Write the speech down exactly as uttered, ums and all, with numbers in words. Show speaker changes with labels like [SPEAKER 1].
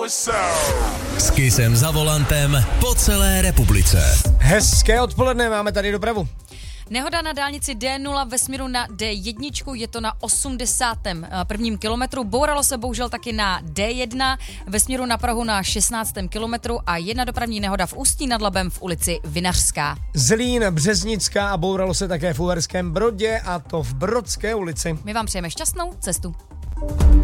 [SPEAKER 1] S Kissem za volantem po celé republice.
[SPEAKER 2] Hezké odpoledne, máme tady dopravu.
[SPEAKER 3] Nehoda na dálnici D nula ve směru na D jedna, je to na osmdesátém prvním kilometru. Bouralo se bohužel taky na D jedna ve směru na Prahu na šestnáctém kilometru a jedna dopravní nehoda v Ústí nad Labem v ulici Vinařská.
[SPEAKER 2] Zlín, Březnická a bouralo se také v Uherském Brodě a to v Brodské ulici.
[SPEAKER 3] My vám přejeme šťastnou cestu.